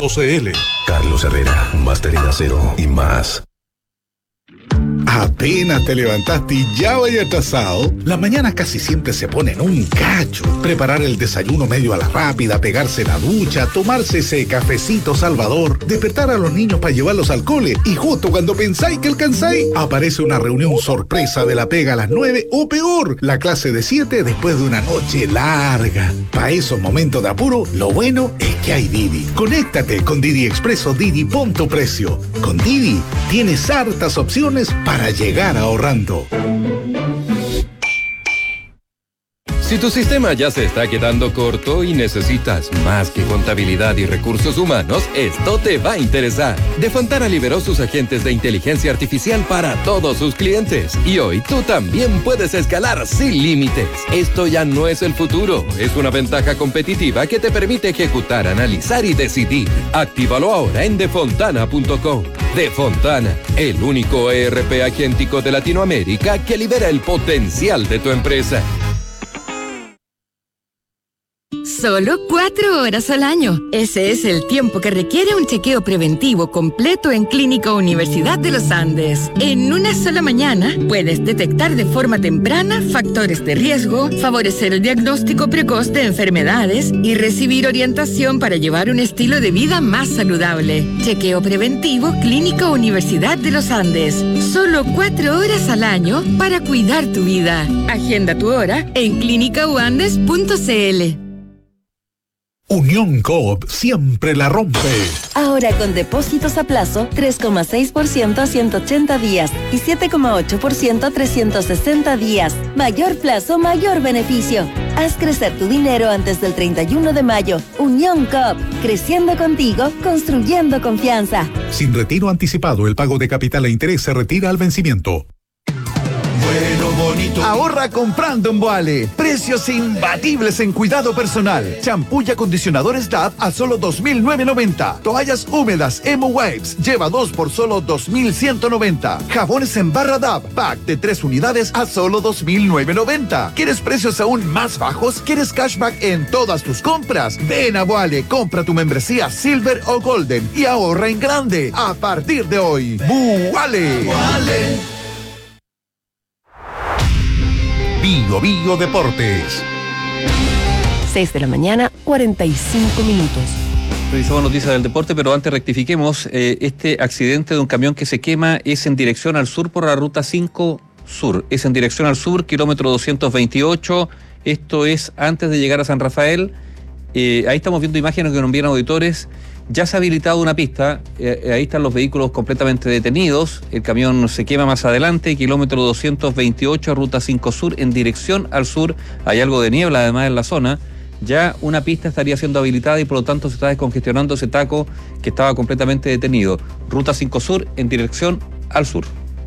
Carlos Herrera, Máster en Acero y más. Apenas te levantaste y ya vaya atrasado. Las mañanas casi siempre se ponen un cacho. Preparar el desayuno medio a la rápida, pegarse la ducha, tomarse ese cafecito salvador, despertar a los niños para llevarlos al cole y justo cuando pensáis que alcanzáis, aparece una reunión sorpresa de la pega a las 9 o peor, la clase de 7 después de una noche larga. Para esos momentos de apuro, lo bueno es que hay Didi. Conéctate con Didi Expreso Didi Punto Precio. Con Didi tienes hartas opciones para llegar ahorrando. Si tu sistema ya se está quedando corto y necesitas más que contabilidad y recursos humanos, esto te va a interesar. Defontana liberó sus agentes de inteligencia artificial para todos sus clientes. Y hoy tú también puedes escalar sin límites. Esto ya no es el futuro, es una ventaja competitiva que te permite ejecutar, analizar y decidir. Actívalo ahora en defontana.com. Defontana, el único ERP agéntico de Latinoamérica que libera el potencial de tu empresa. Solo 4 horas al año. Ese es el tiempo que requiere un chequeo preventivo completo en Clínica Universidad de los Andes. En una sola mañana puedes detectar de forma temprana factores de riesgo, favorecer el diagnóstico precoz de enfermedades y recibir orientación para llevar un estilo de vida más saludable. Chequeo preventivo Clínica Universidad de los Andes. Solo 4 horas al año para cuidar tu vida. Agenda tu hora en clinicauandes.cl. Unión Coop siempre la rompe. Ahora con depósitos a plazo 3,6% a 180 días y 7,8% a 360 días. Mayor plazo, mayor beneficio. Haz crecer tu dinero antes del 31 de mayo. Unión Coop, creciendo contigo, construyendo confianza. Sin retiro anticipado, el pago de capital e interés se retira al vencimiento. Bueno, bonito. Ahorra comprando en Boale. Precios imbatibles en cuidado personal. Champú y acondicionadores DAP a solo $2,990. Toallas húmedas Emo Wipes. Lleva 2 por solo $2,190. Jabones en barra DAP. Pack de 3 unidades a solo $2,990. ¿Quieres precios aún más bajos? ¿Quieres cashback en todas tus compras? Ven a Boale. Compra tu membresía Silver o Golden y ahorra en grande. A partir de hoy. Boale. Boale. Bio Deportes. 6 de la mañana, 45 minutos. Revisamos noticias del deporte, pero antes rectifiquemos. Este accidente de un camión que se quema es en dirección al sur por la ruta 5 Sur. Es en dirección al sur, kilómetro 228. Esto es antes de llegar a San Rafael. Ahí estamos viendo imágenes que nos envían auditores. Ya se ha habilitado una pista, ahí están los vehículos completamente detenidos, el camión se quema más adelante, kilómetro 228, ruta 5 Sur, en dirección al sur, hay algo de niebla además en la zona, ya una pista estaría siendo habilitada y por lo tanto se está descongestionando ese taco que estaba completamente detenido. Ruta 5 Sur, en dirección al sur.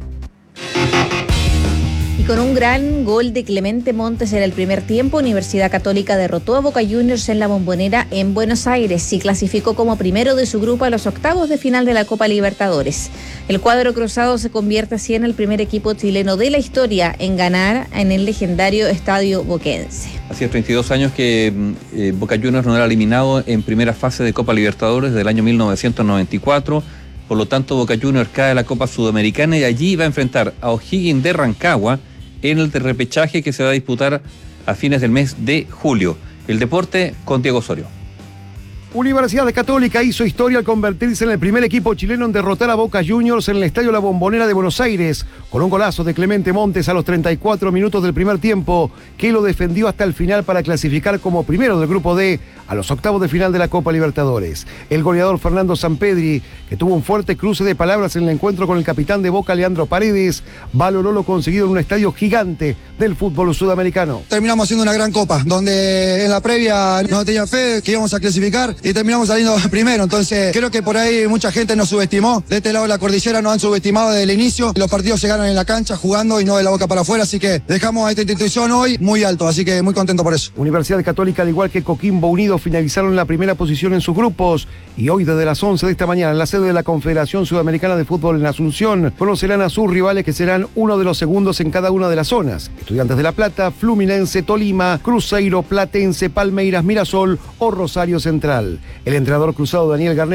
Con un gran gol de Clemente Montes en el primer tiempo, Universidad Católica derrotó a Boca Juniors en la Bombonera en Buenos Aires y clasificó como primero de su grupo a los octavos de final de la Copa Libertadores. El cuadro cruzado se convierte así en el primer equipo chileno de la historia en ganar en el legendario Estadio Boquense. Hacía 32 años que Boca Juniors no era eliminado en primera fase de Copa Libertadores del año 1994. Por lo tanto, Boca Juniors cae a la Copa Sudamericana y allí va a enfrentar a O'Higgins de Rancagua en el repechaje que se va a disputar a fines del mes de julio. El deporte con Diego Osorio. Universidad Católica hizo historia al convertirse en el primer equipo chileno en derrotar a Boca Juniors en el Estadio La Bombonera de Buenos Aires, con un golazo de Clemente Montes a los 34 minutos del primer tiempo, que lo defendió hasta el final para clasificar como primero del grupo D a los octavos de final de la Copa Libertadores. El goleador Fernando Sampedri, que tuvo un fuerte cruce de palabras en el encuentro con el capitán de Boca, Leandro Paredes, valoró lo conseguido en un estadio gigante del fútbol sudamericano. Terminamos haciendo una gran copa, donde en la previa no tenía fe que íbamos a clasificar y terminamos saliendo primero, entonces creo que por ahí mucha gente nos subestimó. De este lado de la cordillera nos han subestimado desde el inicio. Los partidos se ganan en la cancha, jugando y no de la boca para afuera, así que dejamos a esta institución hoy muy alto, así que muy contento por eso. Universidad Católica, al igual que Coquimbo Unido, finalizaron en la primera posición en sus grupos y hoy desde las 11 de esta mañana en la sede de la Confederación Sudamericana de Fútbol en Asunción conocerán a sus rivales, que serán uno de los segundos en cada una de las zonas: Estudiantes de La Plata, Fluminense, Tolima, Cruzeiro, Platense, Palmeiras, Mirasol o Rosario Central. El entrenador cruzado Daniel Garnet